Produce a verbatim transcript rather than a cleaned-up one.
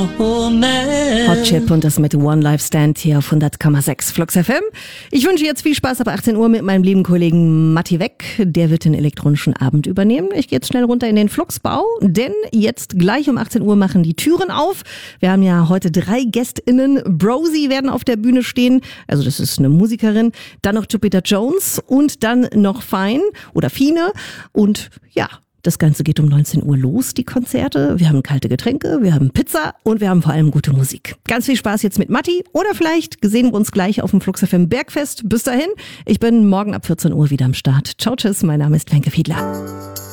Hot Chip und das mit One Life Stand hier auf hundert Komma sechs Flux F M. Ich wünsche jetzt viel Spaß ab achtzehn Uhr mit meinem lieben Kollegen Matti Weck. Der wird den elektronischen Abend übernehmen. Ich gehe jetzt schnell runter in den Fluxbau, denn jetzt gleich um achtzehn Uhr machen die Türen auf. Wir haben ja heute drei GästInnen. Brosi werden auf der Bühne stehen. Also das ist eine Musikerin. Dann noch Jupiter Jones und dann noch Fine oder Fine. Und ja, das Ganze geht um neunzehn Uhr los, die Konzerte. Wir haben kalte Getränke, wir haben Pizza und wir haben vor allem gute Musik. Ganz viel Spaß jetzt mit Matti oder vielleicht sehen wir uns gleich auf dem Flux F M Bergfest. Bis dahin, ich bin morgen ab vierzehn Uhr wieder am Start. Ciao, tschüss, mein Name ist Lenke Fiedler.